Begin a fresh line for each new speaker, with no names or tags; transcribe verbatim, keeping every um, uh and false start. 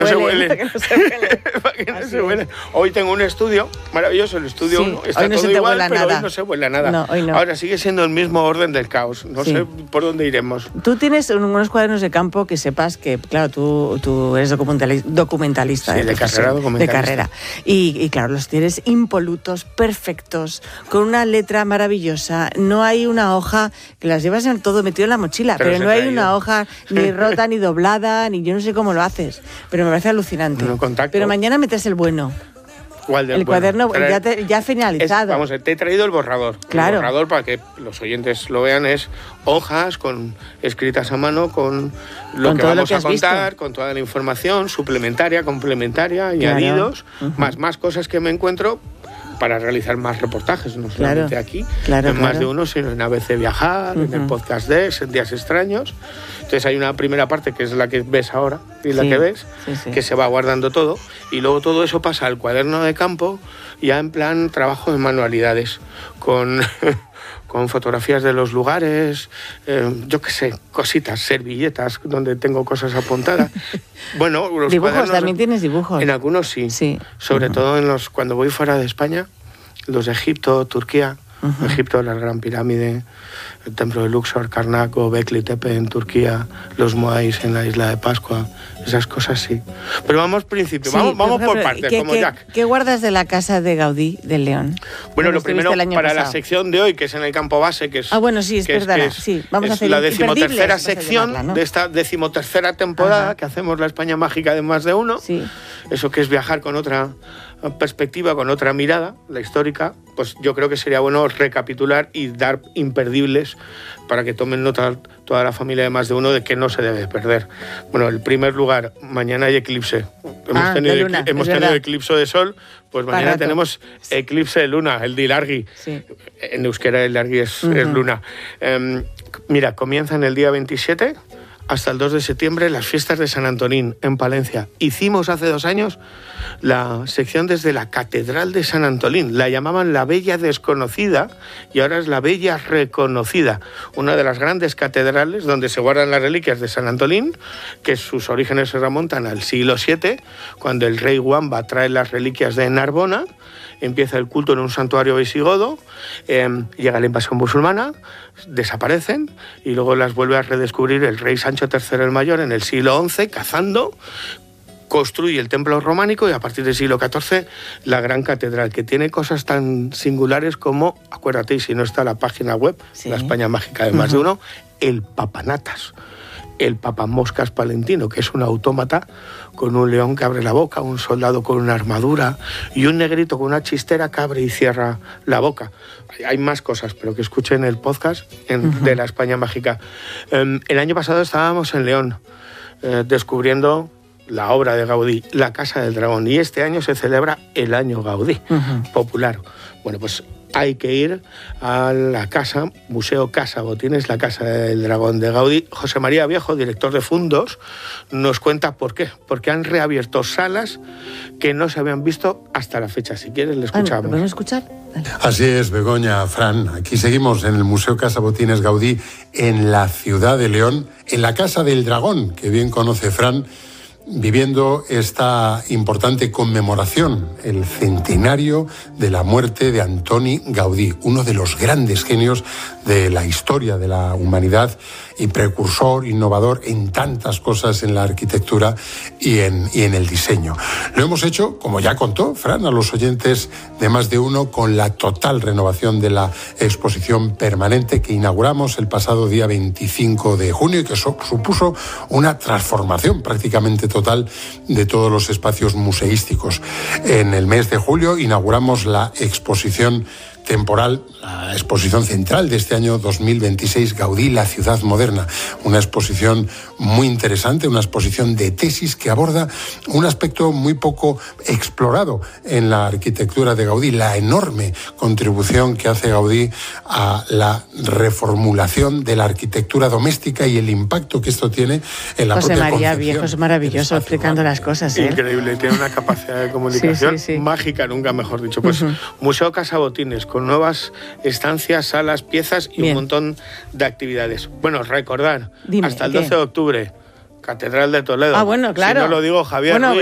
no se
huele,
huele.
para que no se huele.
Para que no
Así
se huele. Hoy tengo un estudio maravilloso, el estudio
Sí,
uno. Está
hoy no
todo
se te
igual,
huela
pero
nada.
hoy no se huele a nada.
No, hoy no.
Ahora sigue siendo el mismo orden del caos. No
Sí.
sé por dónde iremos.
Tú tienes unos cuadernos de campo que sepas que, claro, tú, tú eres documentali- documentalista.
Sí, de
profesión,
carrera documentalista.
De carrera. Y, y claro, los tienes impolutos, perfectos, con una letra maravillosa. No hay una hoja, que las llevas en todo metido en la mochila,
Pero
pero,
se
no
te
hay
ha ido.
una hoja ni rota, ni doblada, ni yo no sé cómo lo haces. Pero me parece alucinante.
No contacto.
Pero mañana metes el bueno.
¿Cuál del
El
bueno?
cuaderno
Traer-
ya, te- ya
Es-
finalizado.
vamos, te he traído el borrador.
Claro.
El borrador, para que los oyentes lo vean, es hojas con escritas a mano con lo
Con
que
todo lo
vamos
que
a
has visto.
contar, con toda la información suplementaria, complementaria,
Claro.
añadidos,
Ujú.
más, más cosas que me encuentro para realizar más reportajes, no
Claro.
solamente aquí,
Claro,
en más
claro.
de uno, sino en A B C Viajar, en el
Ujú.
podcast Dex, en Días Extraños. Entonces hay una primera parte que es la que ves ahora y la
Sí,
que ves,
sí, sí.
que se va guardando todo, y luego todo eso pasa al cuaderno de campo, ya en plan trabajo de manualidades, con, con fotografías de los lugares, eh, yo qué sé, cositas, servilletas donde tengo cosas apuntadas. Bueno, los
Dibujos,
cuadernos-
también tienes dibujos.
En algunos sí,
Sí.
sobre
Ujú.
todo en los cuando voy fuera de España, los de Egipto, Turquía,
Ujú.
Egipto, la Gran Pirámide, el Templo de Luxor, Karnak o Göbekli Tepe en Turquía, los Moais en la isla de Pascua, esas cosas sí. Pero vamos principio,
Sí,
vamos, vamos
pero,
por
ejemplo,
partes,
¿qué,
como
qué-
Jack.
¿Qué guardas de la casa de Gaudí de León?
Bueno,
¿Dónde
lo primero,
estuviste el año
para la
pasado?
sección de hoy, que es en el campo base, que es...
Ah, bueno, sí, es
que
verdad,
que
sí, vamos a
es
hacer
la
imperdibles,
decimotercera
vas a
sección
llamarla, ¿no?
de esta decimotercera temporada
Ajá.
que hacemos la España mágica de más de uno.
Sí.
Eso que es viajar con otra perspectiva, con otra mirada, la histórica, pues yo creo que sería bueno recapitular y dar imperdibles para que tomen nota toda la familia de más de uno de que no se debe perder. Bueno, en primer lugar, mañana hay eclipse. Hemos
Ah,
tenido,
de luna,
ecli- hemos
es
tenido
verdad.
eclipse de sol, pues
Para
mañana
rato.
tenemos eclipse de luna, el de Ilargi.
Sí.
En euskera el Ilargi es,
Ujú.
es luna. Em, mira, comienzan el día veintisiete hasta el dos de septiembre las fiestas de San Antonín en Palencia. Hicimos hace dos años la sección desde la Catedral de San Antolín. La llamaban la Bella Desconocida y ahora es la Bella Reconocida, una de las grandes catedrales donde se guardan las reliquias de San Antolín, que sus orígenes se remontan al siglo siete, cuando el rey Wamba trae las reliquias de Narbona. Empieza el culto en un santuario visigodo, eh, llega la invasión musulmana, desaparecen y luego las vuelve a redescubrir el rey Sancho tercero el Mayor en el siglo once, cazando, construye el templo románico y a partir del siglo catorce la gran catedral, que tiene cosas tan singulares como, acuérdate, y si no está la página web,
Sí.
la España mágica de más de uno, el papanatas. El papamoscas palentino, que es un autómata con un león que abre la boca, un soldado con una armadura y un negrito con una chistera que abre y cierra la boca. Hay más cosas, pero que escuchen el podcast en-
Ujú.
de la España mágica. Eh, el año pasado estábamos en León eh, descubriendo la obra de Gaudí, La Casa del Dragón, y este año se celebra el Año Gaudí,
Ujú.
popular. Bueno, pues hay que ir a la casa, Museo Casa Botines, la Casa del Dragón de Gaudí. José María Viejo, director de Fundos, nos cuenta por qué. Porque han reabierto salas que no se habían visto hasta la fecha. Si quieres, le
Ah, ¿lo
escuchamos.
podemos escuchar? Dale.
Así es, Begoña, Fran. Aquí seguimos en el Museo Casa Botines Gaudí, en la ciudad de León, en la Casa del Dragón, que bien conoce Fran, viviendo esta importante conmemoración, el centenario de la muerte de Antoni Gaudí, uno de los grandes genios de la historia de la humanidad y precursor, innovador en tantas cosas en la arquitectura y en, y en el diseño. Lo hemos hecho, como ya contó Fran, a los oyentes de más de uno, con la total renovación de la exposición permanente que inauguramos el pasado día veinticinco de junio y que so- supuso una transformación prácticamente total de todos los espacios museísticos. En el mes de julio inauguramos la exposición temporal, la exposición central de este año dos mil veintiséis, Gaudí, la ciudad moderna. Una exposición muy interesante, una exposición de tesis que aborda un aspecto muy poco explorado en la arquitectura de Gaudí, la enorme contribución que hace Gaudí a la reformulación de la arquitectura doméstica y el impacto que esto tiene en la
José
propia
María
concepción
Viejo es
del
maravilloso
espacio
explicando
urbano.
las cosas, ¿eh?
Increíble, tiene una capacidad de comunicación
Sí, sí, sí.
mágica, nunca mejor dicho. Pues
Ujú.
Museo Casa Botines, con nuevas estancias, salas, piezas y
Bien.
un montón de actividades. Bueno, recordar,
Dime,
hasta el
¿qué?
doce de octubre, Catedral de Toledo.
Ah, bueno, claro.
Si no lo digo, Javier
Bueno,
Ruiz.